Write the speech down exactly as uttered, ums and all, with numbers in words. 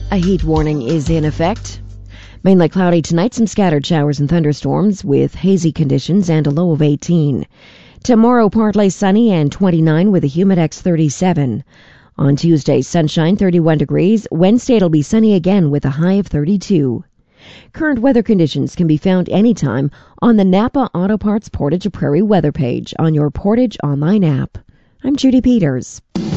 A heat warning is in effect. Mainly cloudy tonight, some scattered showers and thunderstorms with hazy conditions and a low of eighteen. Tomorrow, partly sunny and twenty-nine with a humidex thirty-seven. On Tuesday, sunshine, thirty-one degrees. Wednesday, it'll be sunny again with a high of thirty-two. Current weather conditions can be found anytime on the Napa Auto Parts Portage Prairie weather page on your Portage online app. I'm Judy Peters.